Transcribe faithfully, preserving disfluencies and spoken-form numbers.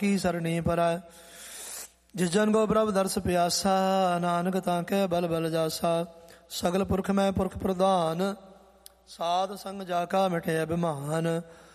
ਕੀ ਸਰਣੀ ਪਰੈ। ਜਿਸ ਜਨ ਕੋ ਪ੍ਰਭ ਦਰਸ ਪਿਆਸਾ, ਨਾਨਕ ਤਾਂ ਕੈ ਬਲ ਬਲ ਜਾਸਾ। ਸਗਲ ਪੁਰਖ ਮੈਂ ਪੁਰਖ ਪ੍ਰਧਾਨ, ਸਾਧ ਸੰਗ ਜਾ ਕਾ ਮਿਟੇ ਅਭਿਮਾਨ।